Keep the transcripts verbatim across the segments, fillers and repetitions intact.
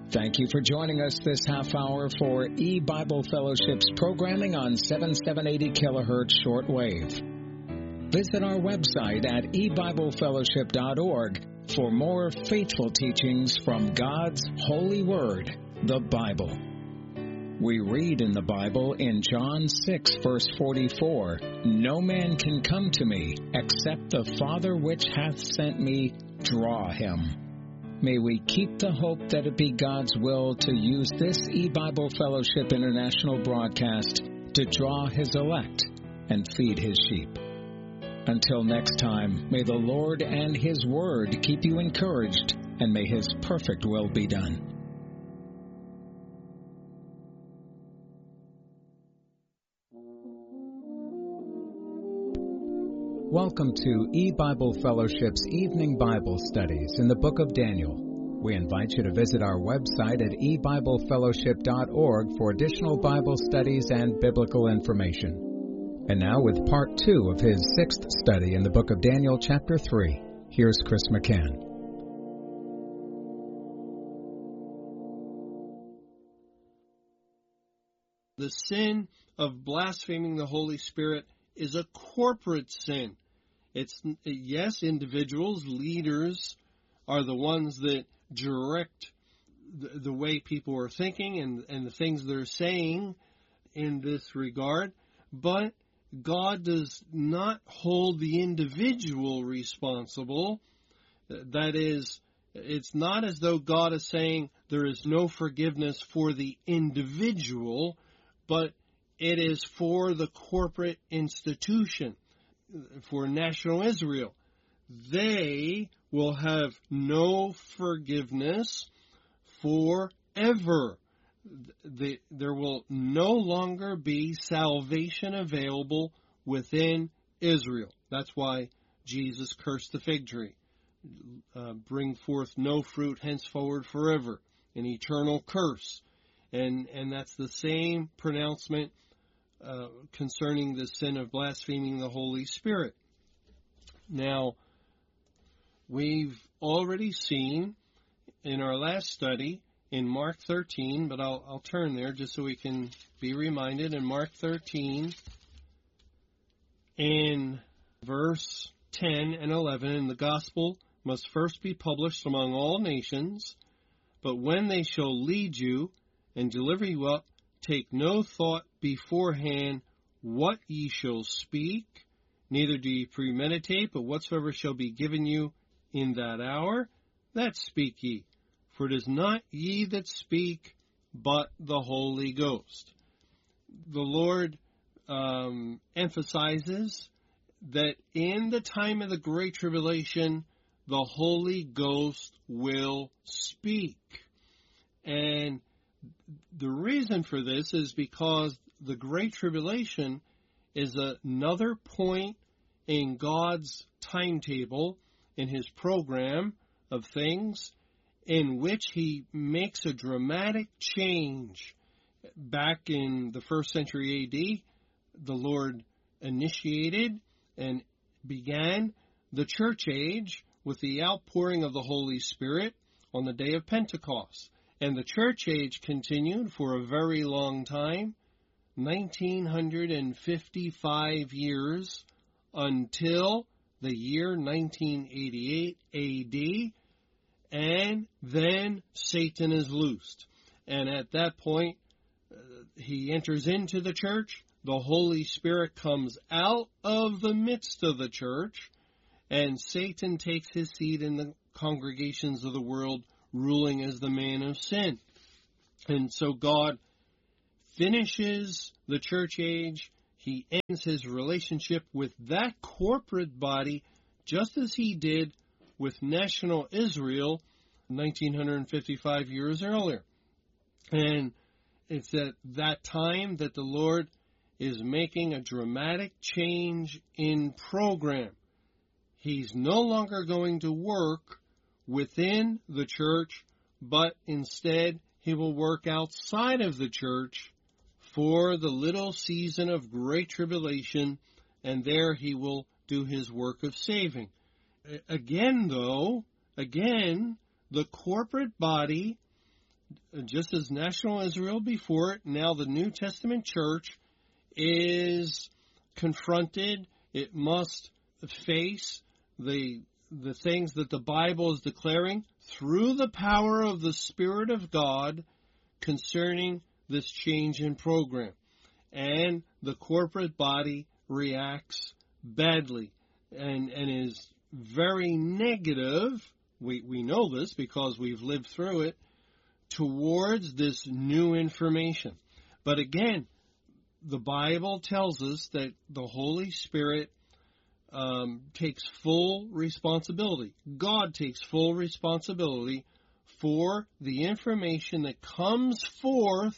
Thank you for joining us this half hour for E-Bible Fellowship's programming on seventy-seven eighty kilohertz shortwave. Visit our website at e bible fellowship dot org for more faithful teachings from God's holy word, the Bible. We read in the Bible in John six, verse forty-four, "No man can come to me except the Father which hath sent me draw him." May we keep the hope that it be God's will to use this E-Bible Fellowship International broadcast to draw His elect and feed His sheep. Until next time, may the Lord and His Word keep you encouraged, and may His perfect will be done. Welcome to E-Bible Fellowship's Evening Bible Studies in the Book of Daniel. We invite you to visit our website at e bible fellowship dot org for additional Bible studies and biblical information. And now with part two of his sixth study in the Book of Daniel, chapter three, here's Chris McCann. The sin of blaspheming the Holy Spirit is a corporate sin. It's, yes, individuals, leaders are the ones that direct the, the way people are thinking and, and the things they're saying in this regard, but God does not hold the individual responsible. That is, it's not as though God is saying there is no forgiveness for the individual, but it is for the corporate institution, for national Israel. They will have no forgiveness forever. The, there will no longer be salvation available within Israel. That's why Jesus cursed the fig tree. Uh, bring forth no fruit henceforward forever. An eternal curse. And, and that's the same pronouncement Uh, concerning the sin of blaspheming the Holy Spirit. Now, we've already seen in our last study in Mark thirteen, but I'll, I'll turn there just so we can be reminded. In Mark thirteen, in verse ten and eleven, "And the gospel must first be published among all nations, but when they shall lead you and deliver you up, take no thought beforehand what ye shall speak, neither do ye premeditate, but whatsoever shall be given you in that hour, that speak ye. For it is not ye that speak, but the Holy Ghost." The Lord um, emphasizes that in the time of the Great Tribulation, the Holy Ghost will speak. And the reason for this is because the Great Tribulation is another point in God's timetable, in His program of things, in which He makes a dramatic change. Back in the first century A D, the Lord initiated and began the church age with the outpouring of the Holy Spirit on the day of Pentecost. And the church age continued for a very long time, nineteen fifty-five years, until the year nineteen eighty-eight A D, and then Satan is loosed. And at that point, uh, he enters into the church, the Holy Spirit comes out of the midst of the church, and Satan takes his seat in the congregations of the world, ruling as the man of sin. And so God finishes the church age. He ends His relationship with that corporate body, just as He did with national Israel nineteen fifty-five years earlier. And it's at that time that the Lord is making a dramatic change in program. He's no longer going to work within the church, but instead He will work outside of the church for the little season of great tribulation, and there He will do His work of saving. Again, though, again, the corporate body just as national Israel before it, now the New Testament church is confronted. It must face the the things that the Bible is declaring through the power of the Spirit of God concerning this change in program. And the corporate body reacts badly and, and is very negative. We, we know this because we've lived through it, towards this new information. But again, the Bible tells us that the Holy Spirit um, takes full responsibility. God takes full responsibility for the information that comes forth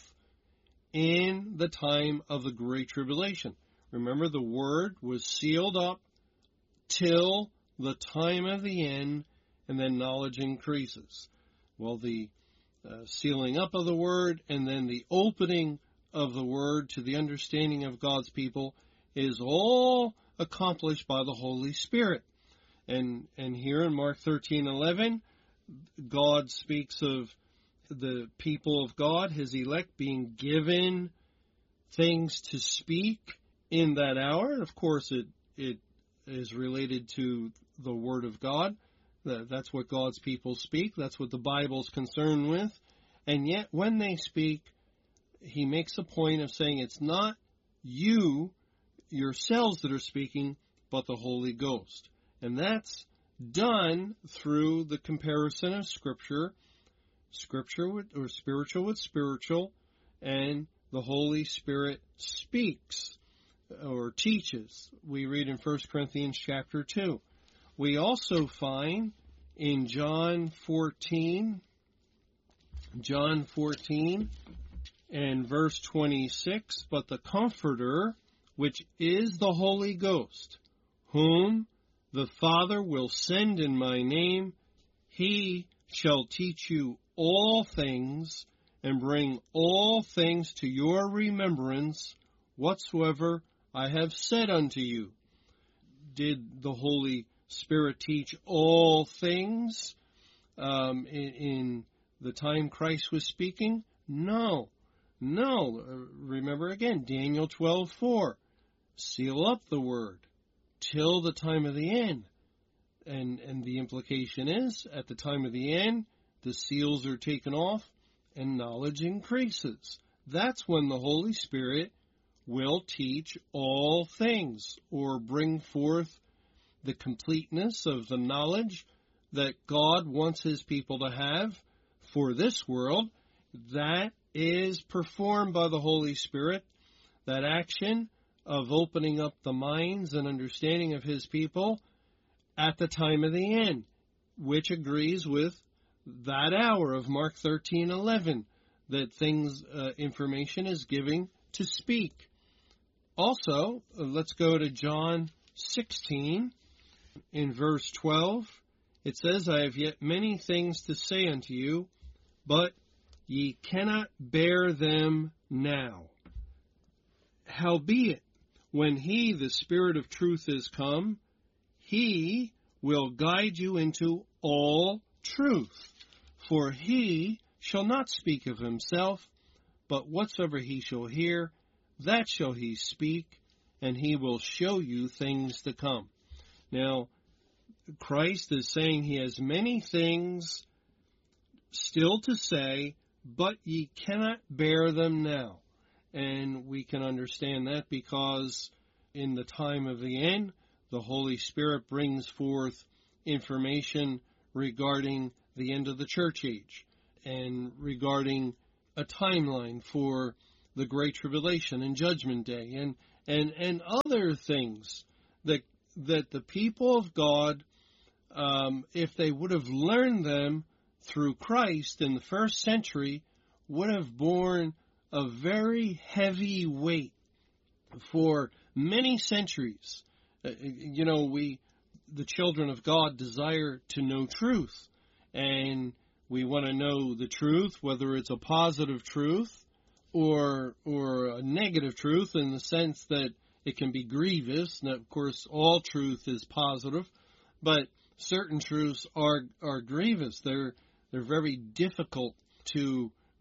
in the time of the Great Tribulation. Remember, the Word was sealed up till the time of the end, and then knowledge increases. Well, the uh, sealing up of the Word and then the opening of the Word to the understanding of God's people is all accomplished by the Holy Spirit. And and here in Mark thirteen eleven, God speaks of the people of God, His elect, being given things to speak in that hour. And of course, it it is related to the Word of God. That's what God's people speak. That's what the Bible's concerned with. And yet, when they speak, He makes a point of saying it's not you, yourselves, that are speaking, but the Holy Ghost. And that's done through the comparison of Scripture, Scripture with, or spiritual with spiritual, and the Holy Spirit speaks or teaches. We read in First Corinthians chapter two. We also find in John fourteen, John fourteen and verse twenty-six, but the Comforter, which is the Holy Ghost, whom the Father will send in my name, He shall teach you all things and bring all things to your remembrance whatsoever I have said unto you. Did the Holy Spirit teach all things um, in, in the time Christ was speaking? No. No. Remember again, Daniel twelve four. Seal up the word till the time of the end. And, and the implication is, at the time of the end, the seals are taken off and knowledge increases. That's when the Holy Spirit will teach all things, or bring forth the completeness of the knowledge that God wants His people to have for this world. That is performed by the Holy Spirit, that action of opening up the minds and understanding of His people at the time of the end, which agrees with that hour of Mark thirteen eleven, that things, uh, information is giving to speak. Also, uh, let's go to John sixteen. In verse twelve, it says, I have yet many things to say unto you, but ye cannot bear them now. Howbeit, when He, the Spirit of truth, is come, He will guide you into all truth. For He shall not speak of Himself, but whatsoever He shall hear, that shall He speak, and He will show you things to come. Now, Christ is saying He has many things still to say, but ye cannot bear them now. And we can understand that because in the time of the end, the Holy Spirit brings forth information regarding the end of the church age and regarding a timeline for the Great Tribulation and Judgment Day and, and, and other things that that the people of God, um, if they would have learned them through Christ in the first century, would have borne a very heavy weight for many centuries. Uh, you know, we, the children of God, desire to know truth, and we want to know the truth, whether it's a positive truth or or a negative truth, in the sense that it can be grievous. And of course, all truth is positive, but certain truths are are grievous. They're they're very difficult to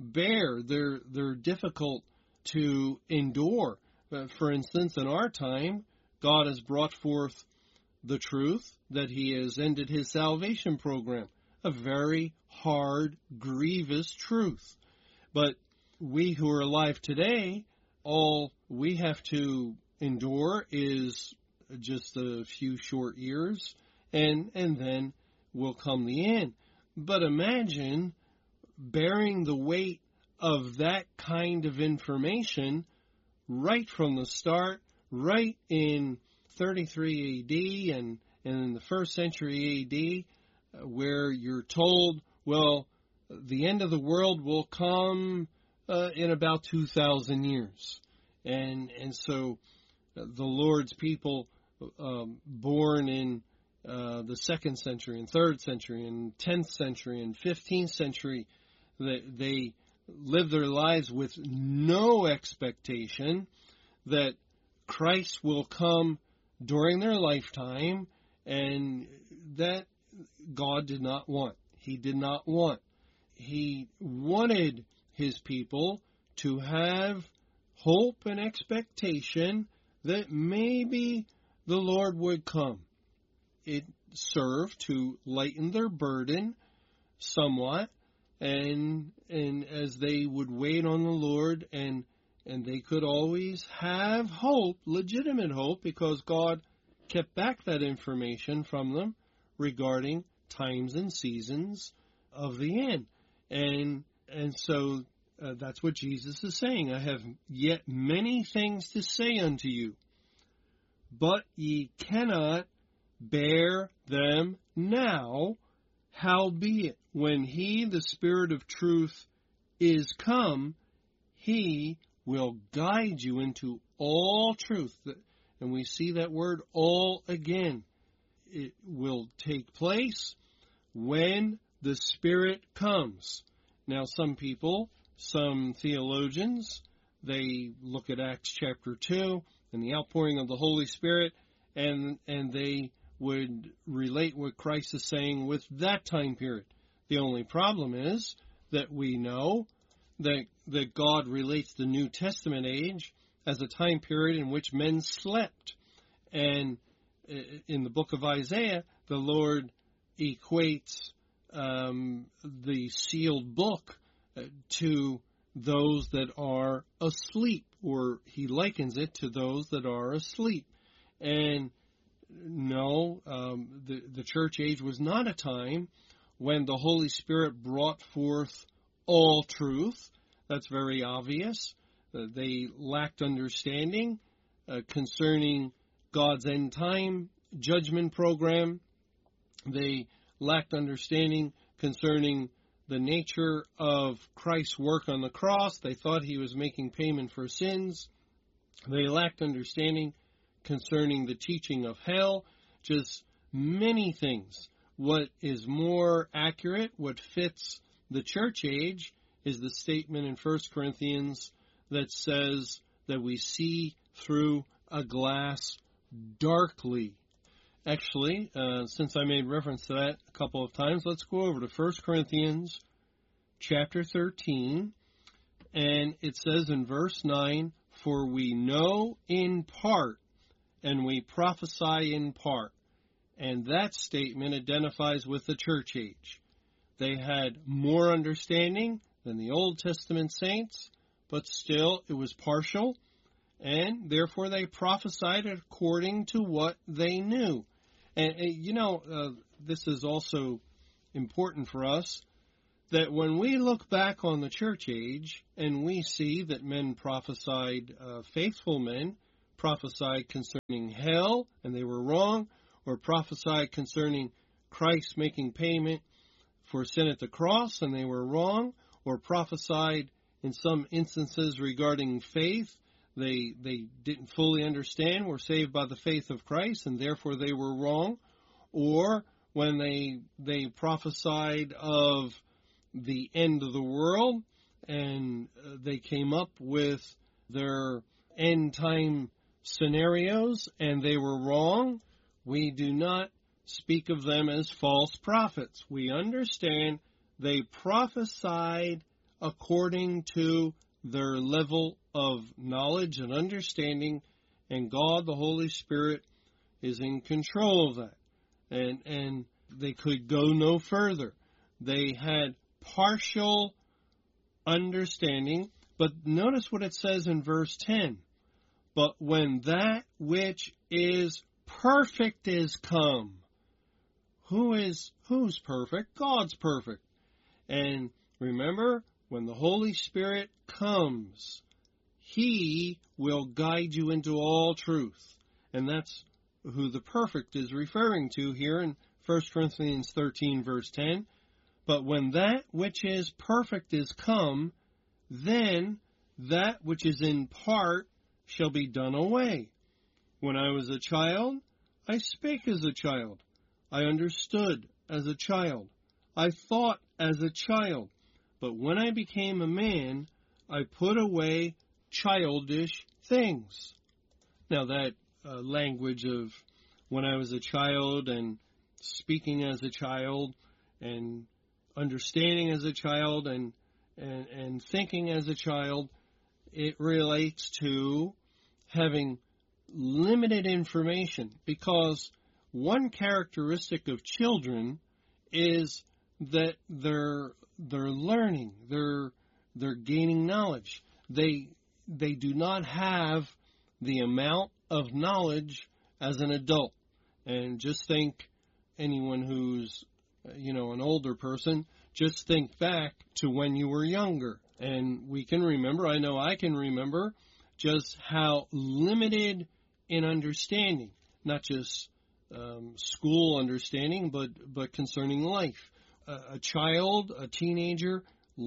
bear. They're, they're difficult to endure. Uh, for instance, in our time, God has brought forth the truth that he has ended his salvation program. A very hard, grievous truth. But we who are alive today, all we have to endure is just a few short years, and, and then will come the end. But imagine bearing the weight of that kind of information right from the start, right in thirty-three A D and, and in the first century A D, uh, where you're told, well, the end of the world will come uh, in about two thousand years. And and so uh, the Lord's people, um, born in uh, the second century and third century and tenth century and fifteenth century, they, they live their lives with no expectation that Christ will come during their lifetime, and that God did not want. He did not want. He wanted his people to have hope and expectation that maybe the Lord would come. It served to lighten their burden somewhat, and and as they would wait on the Lord, and and they could always have hope, legitimate hope, because God kept back that information from them regarding times and seasons of the end. And and so uh, that's what Jesus is saying. I have yet many things to say unto you, but ye cannot bear them now. Howbeit, when he, the Spirit of truth, is come, he will guide you into all truth. And we see that word all again. It will take place when the Spirit comes. Now, some people, some theologians, they look at Acts chapter two and the outpouring of the Holy Spirit, and and they would relate what Christ is saying with that time period. The only problem is that we know that, that God relates the New Testament age as a time period in which men slept. And in the book of Isaiah, the Lord equates um, the sealed book to those that are asleep, or he likens it to those that are asleep. And no, um, the, the church age was not a time when the Holy Spirit brought forth all truth. That's very obvious. Uh, they lacked understanding uh, concerning God's end time judgment program. They lacked understanding concerning the nature of Christ's work on the cross. They thought he was making payment for sins. They lacked understanding concerning the teaching of hell, just many things. What is more accurate, what fits the church age, is the statement in First Corinthians that says that we see through a glass darkly. Actually, uh, since I made reference to that a couple of times, let's go over to First Corinthians chapter thirteen, and it says in verse nine, "For we know in part, and we prophesy in part." And that statement identifies with the church age. They had more understanding than the Old Testament saints, but still it was partial, and therefore they prophesied according to what they knew. And, you know, uh, this is also important for us, that when we look back on the church age and we see that men prophesied, uh, faithful men prophesied concerning hell, and they were wrong, or prophesied concerning Christ making payment for sin at the cross, and they were wrong, or prophesied in some instances regarding faith, they they didn't fully understand, were saved by the faith of Christ, and therefore they were wrong, or when they they prophesied of the end of the world, and they came up with their end time scenarios, and they were wrong, we do not speak of them as false prophets. We understand they prophesied according to their level of knowledge and understanding, and God, the Holy Spirit, is in control of that. And, and they could go no further. They had partial understanding, but notice what it says in verse ten. But when that which is perfect is come. Who is, who's perfect? God's perfect. And remember, when the Holy Spirit comes, He will guide you into all truth. And that's who the perfect is referring to here in First Corinthians thirteen, verse ten. But when that which is perfect is come, then that which is in part shall be done away. When I was a child, I spake as a child. I understood as a child. I thought as a child. But when I became a man, I put away childish things. Now that uh, language of when I was a child and speaking as a child and understanding as a child and, and, and thinking as a child, it relates to having limited information, because one characteristic of children is that they're they're learning, they're they're gaining knowledge. They they do not have the amount of knowledge as an adult. And just think, anyone who's you know an older person, just think back to when you were younger, and we can remember. I know I can remember just how limited in understanding, not just um, school understanding, but, but concerning life. A, a child, a teenager,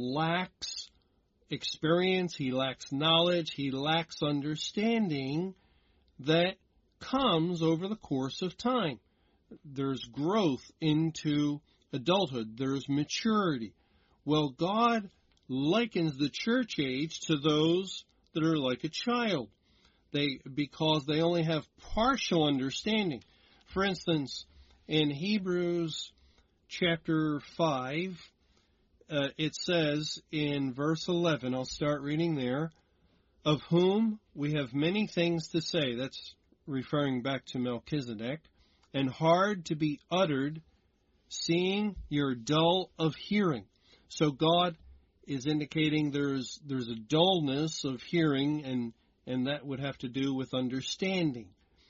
lacks experience, he lacks knowledge, he lacks understanding that comes over the course of time. There's growth into adulthood. There's maturity. Well, God likens the church age to those that are like a child. They, because they only have partial understanding. For instance, in Hebrews chapter five, uh, it says in verse eleven, I'll start reading there, of whom we have many things to say. That's referring back to Melchizedek. And hard to be uttered, seeing you're dull of hearing. So God is indicating there's there's a dullness of hearing, and and that would have to do with understanding.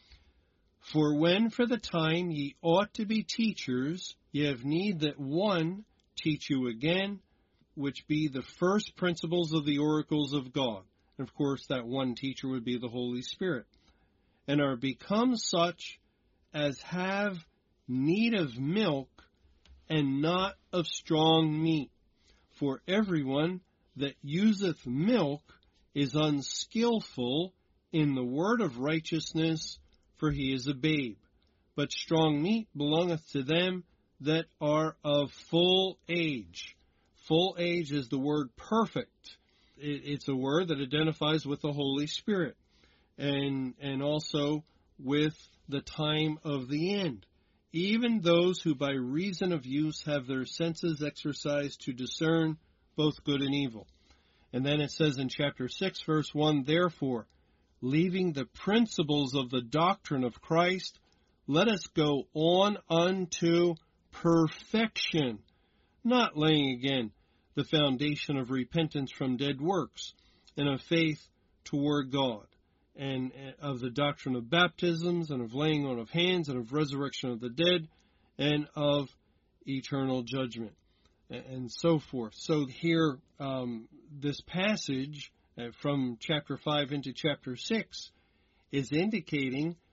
For when for the time ye ought to be teachers, ye have need that one teach you again, which be the first principles of the oracles of God. And of course, that one teacher would be the Holy Spirit. And are become such as have need of milk and not of strong meat. For everyone that useth milk is unskillful in the word of righteousness, for he is a babe. But strong meat belongeth to them that are of full age. Full age is the word perfect. It's a word that identifies with the Holy Spirit, and and also with the time of the end. Even those who by reason of use have their senses exercised to discern both good and evil. And then it says in chapter six, verse one, therefore, leaving the principles of the doctrine of Christ, let us go on unto perfection, not laying again the foundation of repentance from dead works, and of faith toward God, and of the doctrine of baptisms, and of laying on of hands, and of resurrection of the dead, and of eternal judgment, and so forth. So here, um, this passage uh, from chapter five into chapter six is indicating